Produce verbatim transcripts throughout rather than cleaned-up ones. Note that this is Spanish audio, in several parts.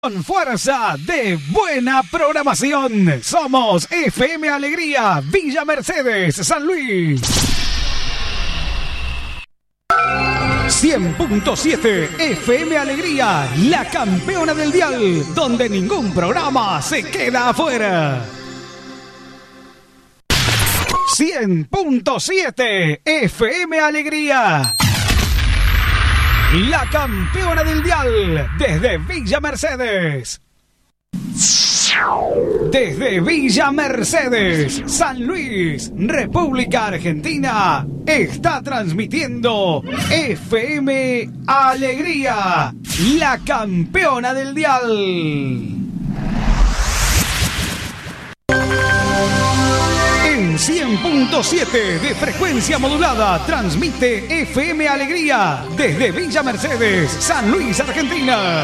Con fuerza de buena programación, somos F M Alegría, Villa Mercedes, San Luis. cien punto siete F M Alegría, la campeona del dial, donde ningún programa se queda afuera. cien punto siete F M Alegría, la campeona del dial, desde Villa Mercedes. Desde Villa Mercedes, San Luis, República Argentina, está transmitiendo F M Alegría, la campeona del dial. En cien punto siete de frecuencia modulada transmite F M Alegría desde Villa Mercedes, San Luis, Argentina.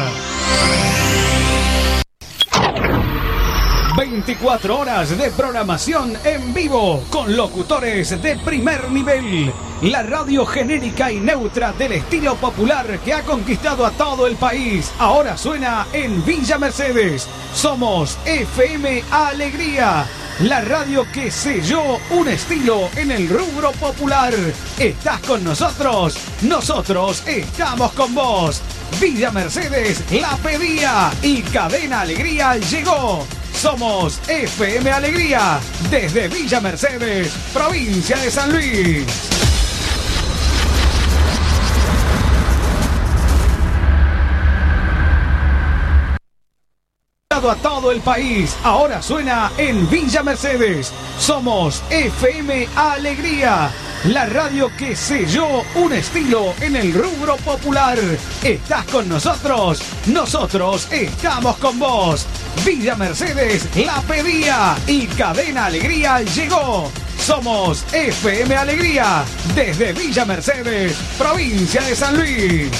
veinticuatro horas de programación en vivo con locutores de primer nivel. La radio genérica y neutra del estilo popular que ha conquistado a todo el país ahora suena en Villa Mercedes. Somos F M Alegría, la radio que selló un estilo en el rubro popular. ¿Estás con nosotros? Nosotros estamos con vos. Villa Mercedes la pedía y Cadena Alegría llegó. Somos F M Alegría desde Villa Mercedes, provincia de San Luis. A todo el país, ahora suena en Villa Mercedes. Somos F M Alegría, la radio que selló un estilo en el rubro popular. ¿Estás con nosotros? Nosotros estamos con vos. Villa Mercedes la pedía y Cadena Alegría llegó. Somos F M Alegría desde Villa Mercedes, provincia de San Luis.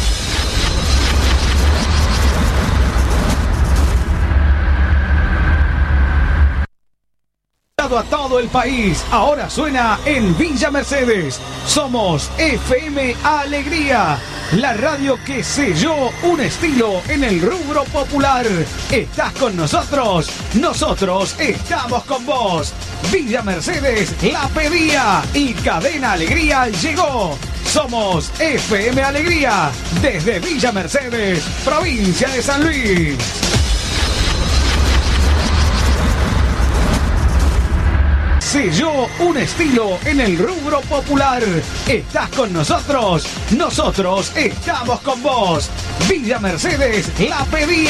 A todo el país, ahora suena en Villa Mercedes. Somos F M Alegría, la radio que selló un estilo en el rubro popular. ¿Estás con nosotros? Nosotros estamos con vos. Villa Mercedes la pedía y Cadena Alegría llegó. Somos F M Alegría desde Villa Mercedes, provincia de San Luis. Selló un estilo en el rubro popular. ¿Estás con nosotros? Nosotros estamos con vos. Villa Mercedes la pedía.